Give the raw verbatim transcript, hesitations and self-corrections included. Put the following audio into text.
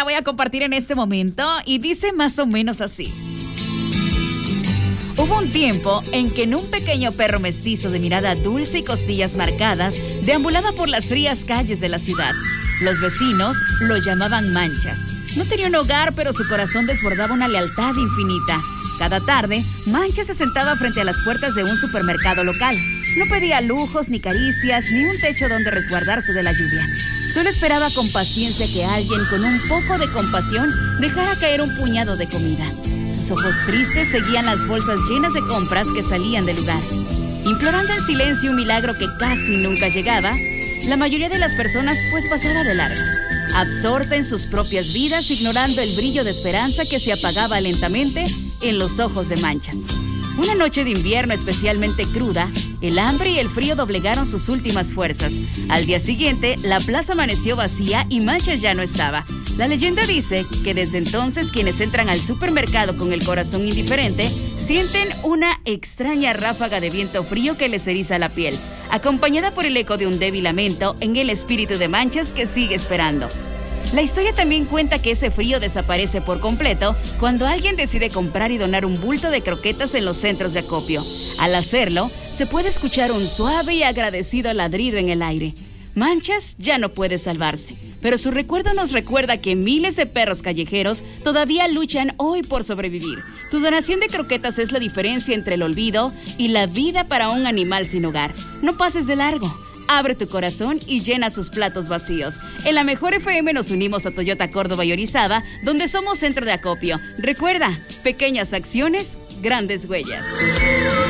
voy a compartir en este momento y dice más o menos así. Hubo un tiempo en que en un pequeño perro mestizo de mirada dulce y costillas marcadas deambulaba por las frías calles de la ciudad. Los vecinos lo llamaban Manchas. No tenía un hogar, pero su corazón desbordaba una lealtad infinita. Cada tarde, Manchas se sentaba frente a las puertas de un supermercado local. No pedía lujos, ni caricias, ni un techo donde resguardarse de la lluvia. Solo esperaba con paciencia que alguien con un poco de compasión dejara caer un puñado de comida. Sus ojos tristes seguían las bolsas llenas de compras que salían del lugar. Implorando en silencio un milagro que casi nunca llegaba, la mayoría de las personas pues pasaba de largo, absorta en sus propias vidas, ignorando el brillo de esperanza que se apagaba lentamente en los ojos de Manchas. Una noche de invierno especialmente cruda, el hambre y el frío doblegaron sus últimas fuerzas. Al día siguiente, la plaza amaneció vacía y Manchas ya no estaba. La leyenda dice que desde entonces quienes entran al supermercado con el corazón indiferente sienten una extraña ráfaga de viento frío que les eriza la piel, acompañada por el eco de un débil lamento en el espíritu de Manchas que sigue esperando. La historia también cuenta que ese frío desaparece por completo cuando alguien decide comprar y donar un bulto de croquetas en los centros de acopio. Al hacerlo, se puede escuchar un suave y agradecido ladrido en el aire. Manchas ya no puede salvarse, pero su recuerdo nos recuerda que miles de perros callejeros todavía luchan hoy por sobrevivir. Tu donación de croquetas es la diferencia entre el olvido y la vida para un animal sin hogar. No pases de largo. Abre tu corazón y llena sus platos vacíos. En la Mejor F M nos unimos a Toyota Córdoba y Orizaba, donde somos centro de acopio. Recuerda, pequeñas acciones, grandes huellas.